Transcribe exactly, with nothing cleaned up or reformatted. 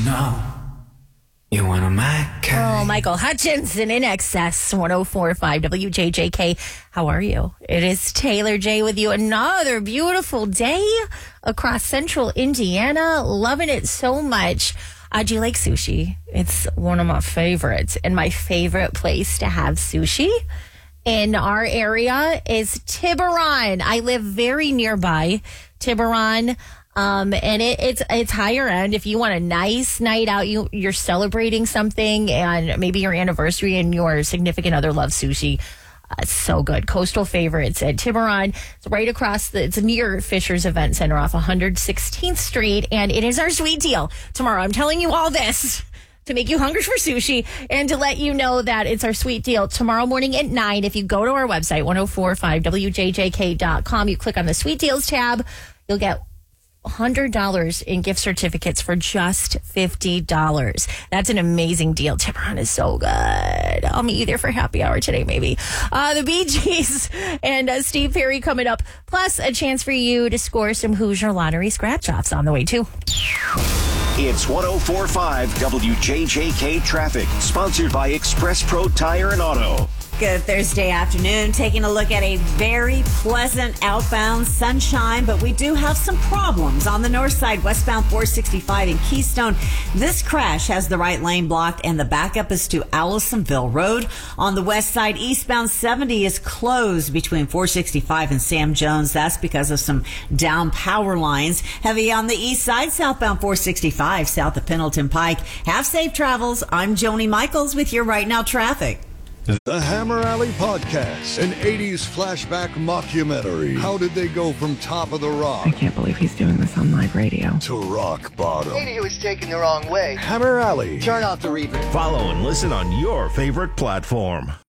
know you one of my kind. Oh, Michael Hutchinson in excess, one oh four point five W J J K. How are you? It is Taylor J with you. Another beautiful day across central Indiana. Loving it so much. Uh, do you like sushi? It's one of my favorites. And my favorite place to have sushi in our area is Tiburon. I live very nearby Tiburon. Um, and it, it's it's higher end. If you want a nice night out, you, you're celebrating something and maybe your anniversary and your significant other loves sushi. Uh, it's so good. Coastal favorites at Tiburon. It's right across the, it's near Fisher's Event Center off one hundred sixteenth Street. And it is our sweet deal tomorrow. I'm telling you all this to make you hungry for sushi and to let you know that it's our sweet deal tomorrow morning at nine. If you go to our website, ten forty-five W J J K dot com, you click on the sweet deals tab, you'll get one hundred dollars in gift certificates for just fifty dollars. That's an amazing deal. Tiburon is so good. I'll meet you there for happy hour today, maybe. Uh, the Bee Gees and uh, Steve Perry coming up, plus a chance for you to score some Hoosier Lottery scratch-offs on the way, too. It's ten forty-five W J J K Traffic, sponsored by Express Pro Tire and Auto. Good Thursday afternoon, taking a look at a very pleasant outbound sunshine, but we do have some problems on the north side, westbound four sixty-five in Keystone. This crash has the right lane blocked and the backup is to Allisonville Road. On the west side, eastbound seventy is closed between four sixty-five and Sam Jones. That's because of some down power lines. Heavy on the east side, southbound four sixty-five, south of Pendleton Pike. Have safe travels. I'm Joni Michaels with your Right Now traffic. The Hammer Alley Podcast, an eighties flashback mockumentary. How did they go from Top of the Rock? I can't believe he's doing this on live radio. To rock bottom. Maybe he was taken the wrong way. Hammer Alley. Turn off the reverb. Follow and listen on your favorite platform.